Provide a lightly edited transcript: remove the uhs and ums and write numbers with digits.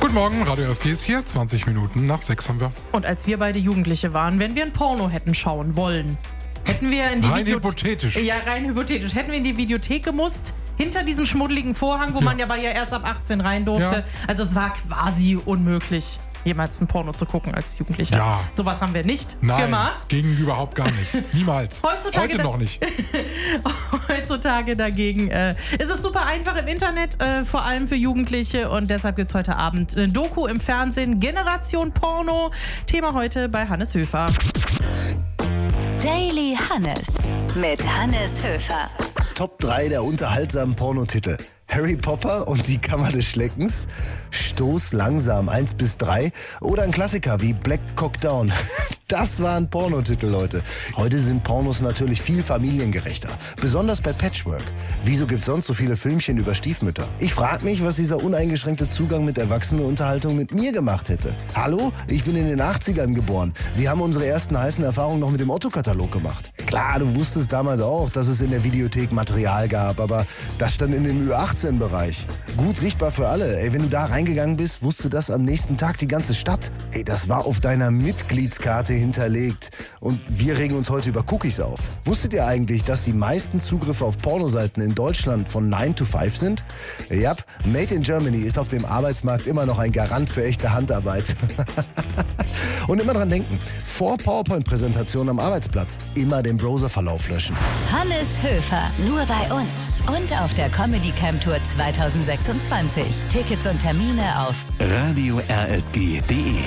Guten Morgen, Radio RSG ist hier, 20 Minuten nach 6 haben wir. Und als wir beide Jugendliche waren, wenn wir ein Porno hätten schauen wollen, hätten wir in die Rein hypothetisch. Ja, rein hypothetisch. Hätten wir in die Videothek gemusst, hinter diesen schmuddeligen Vorhang, wo man ja erst ab 18 rein durfte. Ja. Also es war quasi unmöglich, jemals ein Porno zu gucken als Jugendlicher. Ja. Sowas haben wir nicht Nein, gemacht. ging überhaupt gar nicht. Niemals. Heutzutage Heute noch nicht. Heutzutage dagegen ist es super einfach im Internet, vor allem für Jugendliche. Und deshalb gibt es heute Abend eine Doku im Fernsehen, Generation Porno. Thema heute bei Hannes Höfer. Daily Hannes mit Hannes Höfer. Top 3 der unterhaltsamen Pornotitel. Harry Potter und die Kammer des Schleckens, Stoß langsam 1 bis 3 oder ein Klassiker wie Black Cock Down. Das waren Pornotitel, Leute. Heute sind Pornos natürlich viel familiengerechter, besonders bei Patchwork. Wieso gibt's sonst so viele Filmchen über Stiefmütter? Ich frage mich, was dieser uneingeschränkte Zugang mit Erwachsenenunterhaltung mit mir gemacht hätte. Hallo, ich bin in den 80ern geboren. Wir haben unsere ersten heißen Erfahrungen noch mit dem Otto-Katalog gemacht. Klar, du wusstest damals auch, dass es in der Videothek Material gab, aber das stand in dem Ü18-Bereich. Gut sichtbar für alle. Ey, wenn du da reingegangen bist, wusste das am nächsten Tag die ganze Stadt. Ey, das war auf deiner Mitgliedskarte hinterlegt. Und wir regen uns heute über Cookies auf. Wusstet ihr eigentlich, dass die meisten Zugriffe auf Pornoseiten in Deutschland von 9 to 5 sind? Ja, Made in Germany ist auf dem Arbeitsmarkt immer noch ein Garant für echte Handarbeit. Und immer dran denken, vor PowerPoint-Präsentationen am Arbeitsplatz immer den Browserverlauf löschen. Hannes Höfer, nur bei uns und auf der Comedy Camp Tour 2026. Tickets und Termine auf radio-rsg.de